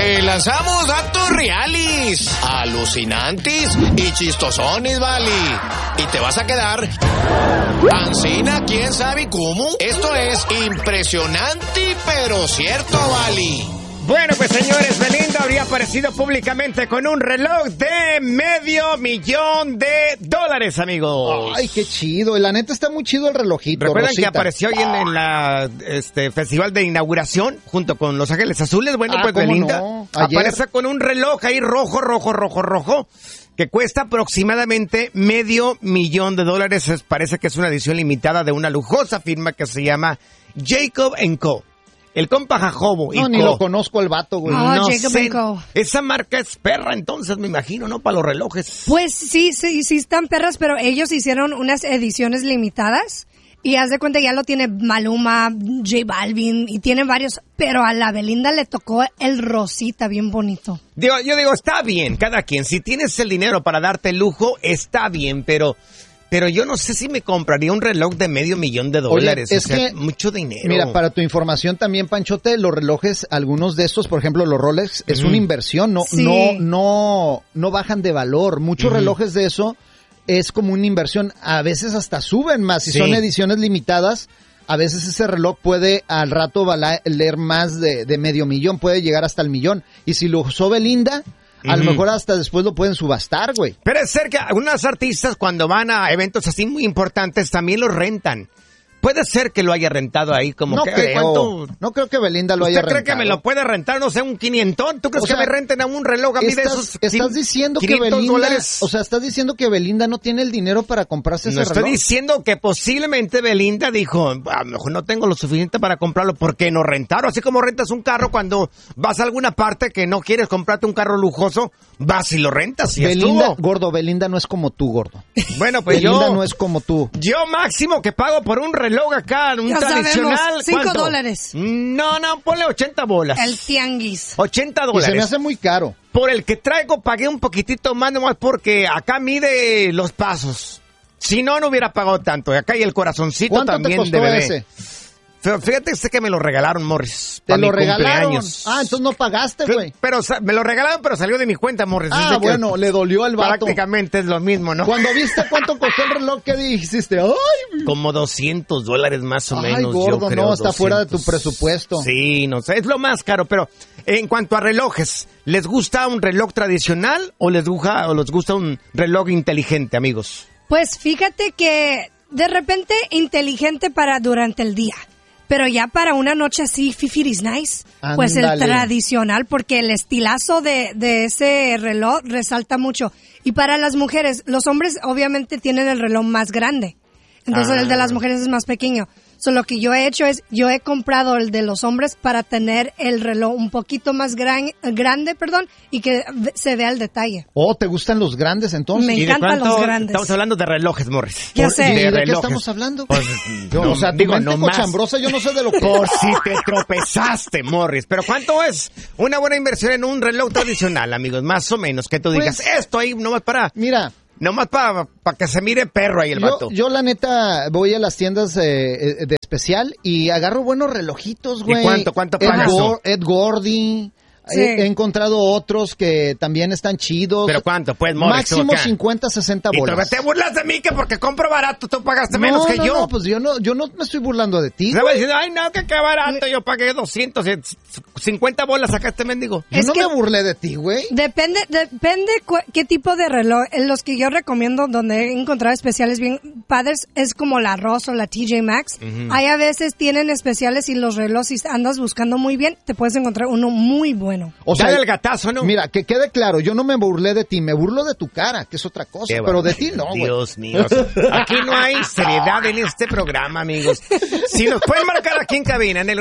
Te lanzamos datos reales, alucinantes y chistosones, vale. Y te vas a quedar ancina, quién sabe cómo. Esto es impresionante, pero cierto, vale. Bueno, pues señores, Belinda habría aparecido públicamente con un reloj de $500,000, amigos. Ay, qué chido. La neta está muy chido el relojito. ¿Recuerdan Rosita? que apareció hoy en la festival de inauguración junto con Los Ángeles Azules? Bueno, pues ¿cómo Belinda no? Ayer. aparece con un reloj ahí rojo, que cuesta aproximadamente $500,000. Parece que es una edición limitada de una lujosa firma que se llama Jacob & Co. El compa Jacobo y No, Co. ni lo conozco el vato, güey. No Jacob sé. & Co. Esa marca es perra, entonces, me imagino, ¿no? Para los relojes. Pues sí están perras, pero ellos hicieron unas ediciones limitadas y haz de cuenta ya lo tiene Maluma, J Balvin y tienen varios, pero a la Belinda le tocó el rosita bien bonito. Yo digo, está bien, cada quien. Si tienes el dinero para darte lujo, está bien, pero yo no sé si me compraría un reloj de $500,000. Oye, es que, mucho dinero. Mira, para tu información también, Panchote, los relojes, algunos de estos, por ejemplo, los Rolex, es una inversión, no bajan de valor. Muchos relojes de eso es como una inversión. A veces hasta suben más. Si son ediciones limitadas, a veces ese reloj puede al rato valer más de $500,000, puede llegar hasta el $1,000,000. Y si lo usó Belinda, a lo mejor hasta después lo pueden subastar, güey. Pero es ser que algunos artistas cuando van a eventos así muy importantes también los rentan. Puede ser que lo haya rentado ahí como No que... creo. No creo que Belinda lo haya ¿Usted cree rentado. que me lo puede rentar, no sé, un $500? ¿Tú crees que me renten a un reloj a mí de esos Estás diciendo que Belinda, o sea, estás diciendo que Belinda no tiene el dinero para comprarse ese No reloj. estoy diciendo que posiblemente Belinda dijo, a lo mejor no tengo lo suficiente para comprarlo, ¿por qué no rentarlo? Así como rentas un carro cuando vas a alguna parte que no quieres comprarte un carro lujoso, vas y lo rentas y Belinda, estuvo. gordo, Belinda no es como tú, gordo. Bueno, pues Belinda no es como tú. Yo máximo que pago por un reloj acá, un Ya tradicional. sabemos, $5. No, ponle 80 bolas. El tianguis. $80. Y se me hace muy caro. Por el que traigo pagué un poquitito más nomás porque acá mide los pasos. Si no, no hubiera pagado tanto. Y acá hay el corazoncito ¿Cuánto también te costó de bebé. ese? Pero fíjate que me lo regalaron, Morris. ¿Te pa' lo mi regalaron? cumpleaños. Ah, entonces no pagaste, güey. Pero me lo regalaron, pero salió de mi cuenta, Morris. Ah, Así que bueno, le dolió al vato. prácticamente es lo mismo, ¿no? Cuando viste cuánto costó el reloj, ¿qué dijiste? ¡Ay! Como $200 más o menos, Ay, gordo, yo creo. no, está 200. fuera de tu presupuesto. Sí, no sé, es lo más caro, pero en cuanto a relojes, ¿les gusta un reloj tradicional o les gusta un reloj inteligente, amigos? Pues fíjate que de repente inteligente para durante el día. Pero ya para una noche así, fifiris nice, pues el Ándale. tradicional, porque el estilazo de ese reloj resalta mucho. Y para las mujeres, los hombres obviamente tienen el reloj más grande. Entonces el de las mujeres es más pequeño. So, lo que yo he hecho es, yo he comprado el de los hombres para tener el reloj un poquito más grande, y que se vea el detalle. Oh, ¿te gustan los grandes entonces? Me ¿Y de encantan cuánto? los grandes. Estamos hablando de relojes, Morris. Ya sé. ¿Y de qué relojes. estamos hablando? Pues, o sea, tu mente nomás. cochambrosa, yo no sé de lo que... Por si te tropezaste, Morris. Pero ¿cuánto es una buena inversión en un reloj tradicional, amigos? Más o menos, que tú digas, Pues, esto ahí nomás para... Mira... Nomás para que se mire perro ahí el vato. Yo la neta voy a las tiendas de especial y agarro buenos relojitos, güey. ¿Y cuánto pagas? Ed Gordy. Sí. He encontrado otros que también están chidos. ¿Pero cuánto? Pues, Morris, Máximo tú acá. 50, 60 Y bolas. te burlas de mí que porque compro barato tú pagaste menos que yo. No, pues yo no me estoy burlando de ti. Estaba diciendo, ay no, que qué barato, yo pagué 250 bolas acá este mendigo. Yo Es no que- me burlé de ti, güey. Depende qué tipo de reloj. Los que yo recomiendo, donde he encontrado especiales bien padres, es como la Ross o la TJ Maxx. Hay a veces tienen especiales y los relojes, si andas buscando muy bien, te puedes encontrar uno muy bueno. O sea, Dale el gatazo, ¿no? mira, que quede claro, yo no me burlé de ti, me burlo de tu cara, que es otra cosa, Qué pero de ti no, güey. Dios mío. Aquí no hay seriedad en este programa, amigos. Si nos pueden marcar aquí en cabina, en el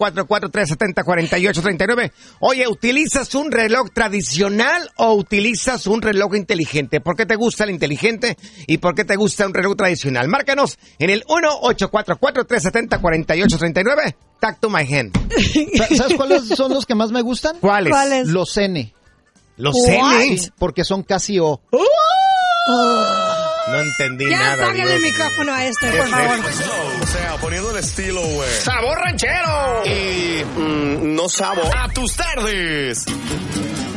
1844-370-4839. Oye, ¿utilizas un reloj tradicional o utilizas un reloj inteligente? ¿Por qué te gusta el inteligente y por qué te gusta un reloj tradicional? Márcanos en el 1844-370-4839. Talk to my hand. ¿Sabes cuáles son los que más me gustan? ¿Cuáles? ¿Cuáles? Los N. Los What? N. Sí, porque son casi O. No entendí Ya nada. apágale el Dios. micrófono a este, por favor. O sea, poniendo el estilo, güey. ¡Sabor ranchero! Y no sabor. A tus tardes.